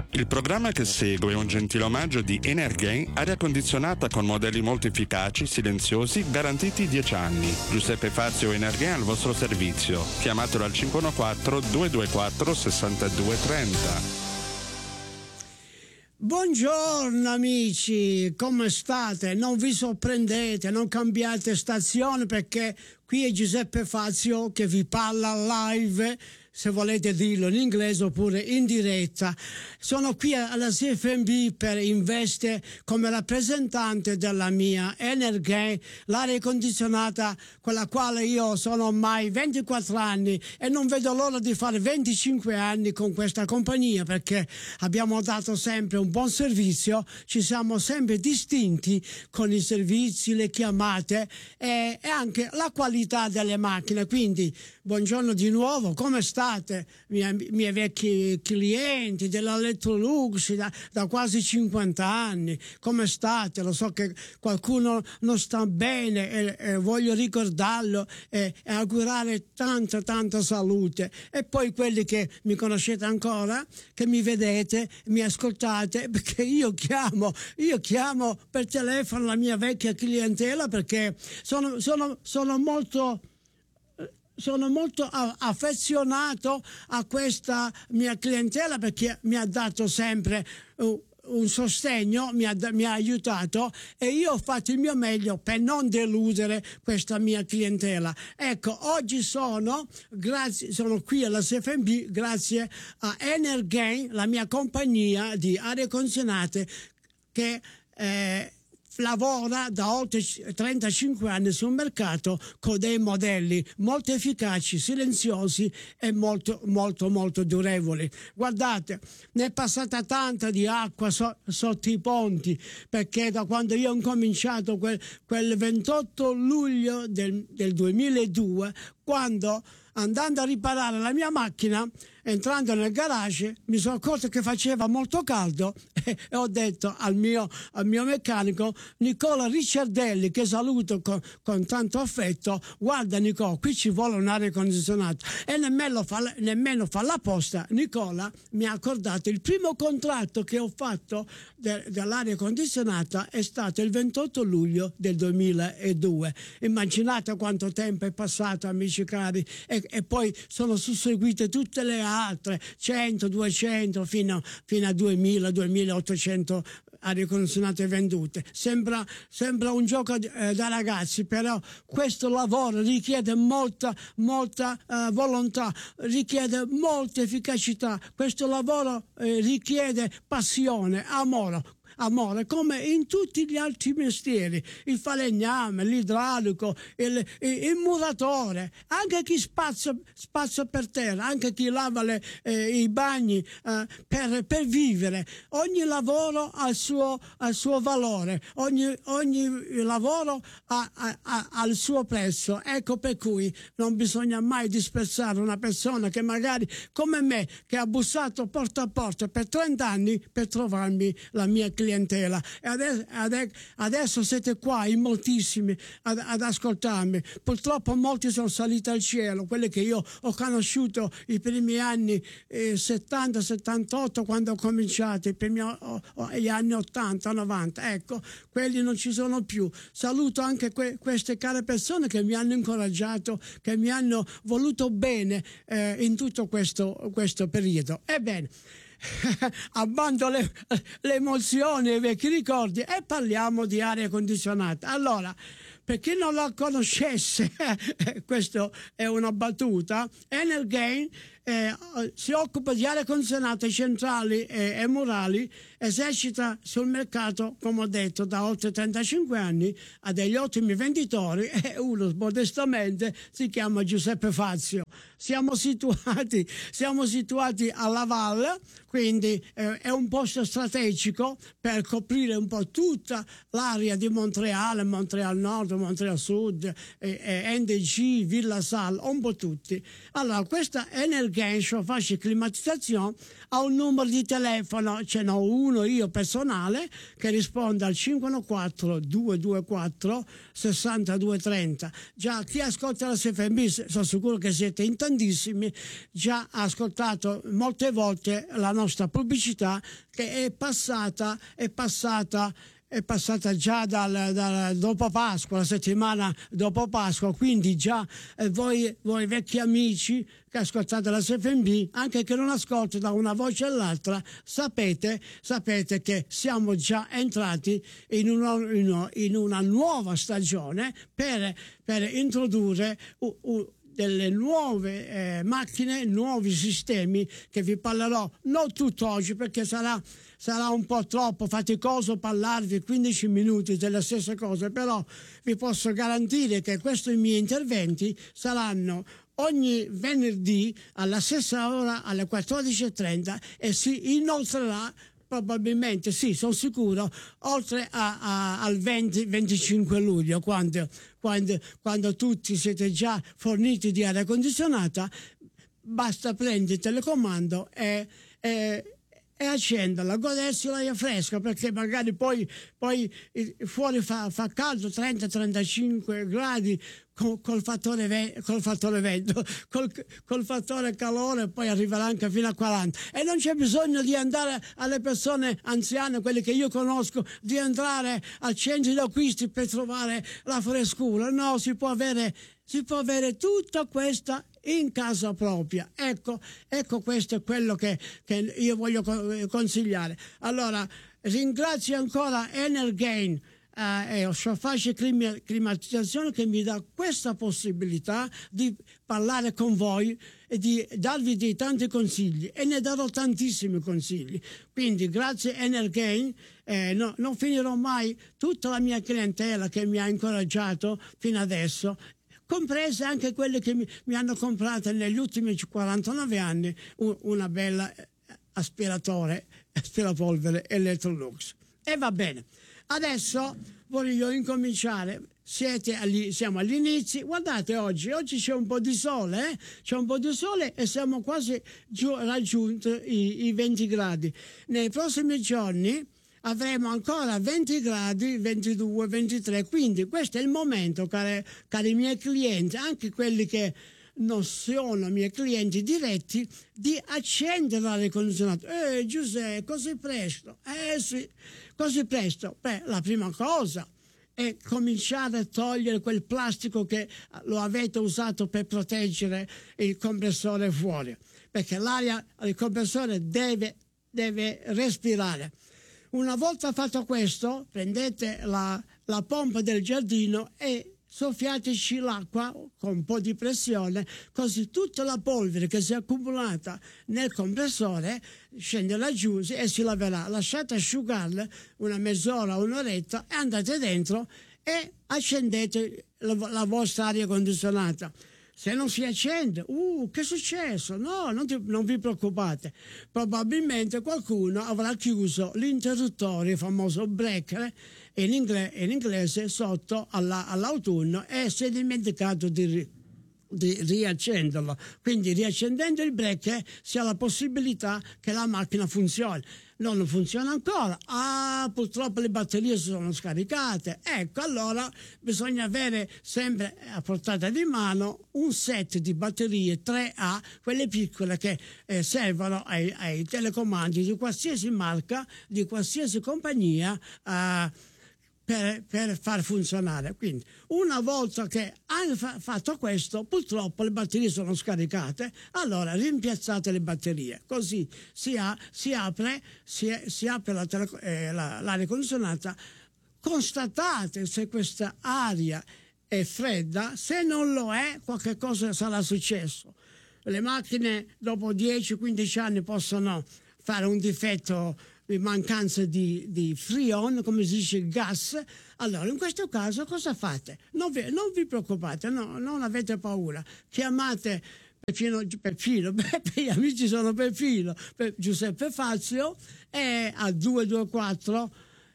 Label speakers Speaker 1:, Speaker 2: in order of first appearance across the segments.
Speaker 1: Il programma che segue è un gentile omaggio di Energain, aria condizionata con modelli molto efficaci, silenziosi, garantiti 10 anni. Giuseppe Fazio Energain al vostro servizio. Chiamatelo al 514-224-6230.
Speaker 2: Buongiorno amici, come state? Non vi sorprendete, non cambiate stazione, perché qui è Giuseppe Fazio che vi parla live, se volete dirlo in inglese oppure in diretta. Sono qui alla CFMB per Investe come rappresentante della mia Energain, l'aria condizionata con la quale io sono ormai 24 anni e non vedo l'ora di fare 25 anni con questa compagnia, perché abbiamo dato sempre un buon servizio, ci siamo sempre distinti con i servizi, le chiamate e anche la qualità delle macchine. Quindi buongiorno di nuovo, come state? Miei vecchi clienti dell'Electrolux da quasi 50 anni, come state? Lo so che qualcuno non sta bene e voglio ricordarlo e augurare tanta salute. E poi quelli che mi conoscete ancora, che mi vedete, mi ascoltate, perché io chiamo per telefono la mia vecchia clientela, perché sono molto affezionato a questa mia clientela, perché mi ha dato sempre un sostegno, mi ha aiutato, e io ho fatto il mio meglio per non deludere questa mia clientela. Ecco, oggi sono qui alla CFMB grazie a Energain, la mia compagnia di arie condizionate che lavora da oltre 35 anni sul mercato con dei modelli molto efficaci, silenziosi e molto durevoli. Guardate, ne è passata tanta di acqua sotto i ponti, perché da quando io ho incominciato quel 28 luglio del 2002, quando andando a riparare la mia macchina, entrando nel garage, mi sono accorto che faceva molto caldo e ho detto al mio meccanico, Nicola Ricciardelli, che saluto con tanto affetto: guarda Nicola, qui ci vuole un'aria condizionata. E nemmeno fa la posta, Nicola mi ha accordato il primo contratto che ho fatto dell'aria condizionata è stato il 28 luglio del 2002. Immaginate quanto tempo è passato, amici cari, e poi sono susseguite tutte le altre 100, 200 fino a 2000, 2800 arie condizionate vendute. Sembra un gioco da ragazzi, però questo lavoro richiede molta volontà, richiede molta efficacità. Questo lavoro richiede passione, amore, come in tutti gli altri mestieri, il falegname, l'idraulico, il muratore, anche chi spazza per terra, anche chi lava i bagni per vivere. Ogni lavoro ha il suo valore, ogni lavoro ha il suo prezzo. Ecco per cui non bisogna mai disprezzare una persona che magari come me, che ha bussato porta a porta per 30 anni per trovarmi la mia clientela. E adesso siete qua in moltissimi ad ascoltarmi. Purtroppo molti sono saliti al cielo, quelli che io ho conosciuto i primi anni 70-78, quando ho cominciato, gli anni 80-90. Ecco, quelli non ci sono più. Saluto anche queste care persone che mi hanno incoraggiato, che mi hanno voluto bene in tutto questo periodo. Ebbene, abbando le emozioni e i vecchi ricordi e parliamo di aria condizionata. Allora, per chi non la conoscesse, questa è una battuta, Energain si occupa di aria condizionate centrali e murali, esercita sul mercato, come ho detto, da oltre 35 anni, ha degli ottimi venditori e uno modestamente si chiama Giuseppe Fazio. Siamo situati alla valle, quindi è un posto strategico per coprire un po' tutta l'area di Montreal Nord, Montreal Sud, NDG, Villa Sal, un po' tutti. Allora, questa Energain faccio climatizzazione, ha un numero di telefono, ce n'ho uno io personale che risponde al 514-224-6230. Già chi ascolta la CFMB sono sicuro che siete in tantissimi, già ascoltato molte volte la nostra pubblicità che è passata già dopo Pasqua, la settimana dopo Pasqua, quindi già voi vecchi amici che ascoltate la SFMB, anche che non ascolto da una voce all'altra, sapete che siamo già entrati in una nuova stagione per introdurre delle nuove macchine, nuovi sistemi che vi parlerò, non tutto oggi perché sarà un po' troppo faticoso parlarvi 15 minuti delle stesse cose, però vi posso garantire che questi miei interventi saranno ogni venerdì alla stessa ora, alle 14:30, e si inoltrerà probabilmente, sì, sono sicuro, oltre al 20-25 luglio, quando tutti siete già forniti di aria condizionata, basta prendere il telecomando e accenderla, godersi l'aria fresca, perché magari poi fuori fa caldo, 30-35 gradi, col fattore vento, col fattore calore, poi arriverà anche fino a 40, e non c'è bisogno di andare alle persone anziane, quelle che io conosco, di entrare al centro di acquisti per trovare la frescura. No, si può avere tutta questa in casa propria. Ecco, questo è quello che io voglio consigliare. Allora, ringrazio ancora Energain e Sofasci Climatizzazione, che mi dà questa possibilità di parlare con voi e di darvi dei tanti consigli, e ne darò tantissimi consigli. Quindi grazie Energain, non finirò mai tutta la mia clientela che mi ha incoraggiato fino adesso, comprese anche quelle che mi hanno comprato negli ultimi 49 anni una bella aspirapolvere Electrolux. E va bene. Adesso voglio incominciare. Siamo agli inizi. Guardate, oggi c'è un po' di sole, c'è un po' di sole e siamo quasi raggiunti i 20 gradi. Nei prossimi giorni avremo ancora 20 gradi, 22, 23, quindi questo è il momento, cari miei clienti, anche quelli che non sono miei clienti diretti, di accendere l'aria condizionata. Giuseppe, così presto? Sì, così presto. Beh, la prima cosa è cominciare a togliere quel plastico che lo avete usato per proteggere il compressore fuori, perché il compressore deve respirare. Una volta fatto questo, prendete la pompa del giardino e soffiateci l'acqua con un po' di pressione, così tutta la polvere che si è accumulata nel compressore scende laggiù e si laverà. Lasciate asciugarla una mezz'ora, un'oretta, e andate dentro e accendete la vostra aria condizionata. Se non si accende, che è successo? No, non vi preoccupate. Probabilmente qualcuno avrà chiuso l'interruttore, il famoso breaker, in inglese, sotto all'autunno, e si è dimenticato di riaccenderlo. Quindi riaccendendo il breaker si ha la possibilità che la macchina funzioni. Non funziona ancora, purtroppo le batterie si sono scaricate. Ecco, allora bisogna avere sempre a portata di mano un set di batterie 3A, quelle piccole che servono ai telecomandi di qualsiasi marca, di qualsiasi compagnia, per far funzionare. Quindi una volta che hanno fatto questo, purtroppo le batterie sono scaricate, allora rimpiazzate le batterie, così si apre l'aria condizionata. Constatate se questa aria è fredda. Se non lo è, qualche cosa sarà successo. Le macchine dopo 10-15 anni possono fare un difetto di mancanza di freon, come si dice, gas. Allora in questo caso cosa fate? Non vi preoccupate, non avete paura, chiamate per filo, per gli amici sono per filo, per Giuseppe Fazio, e a 224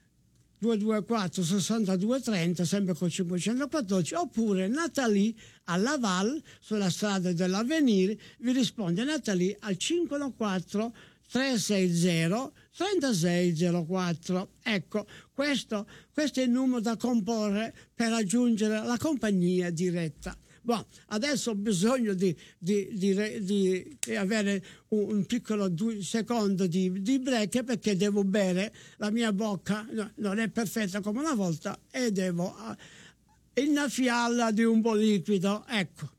Speaker 2: 6230, sempre con 514, oppure Nathalie a Laval, sulla strada dell'Avvenire. Vi risponde Nathalie al 514 360 3604. Ecco, questo è il numero da comporre per raggiungere la compagnia diretta. Boh, adesso ho bisogno di avere un piccolo secondo di break, perché devo bere, la mia bocca non è perfetta come una volta e devo innaffiarla di un po' liquido, ecco.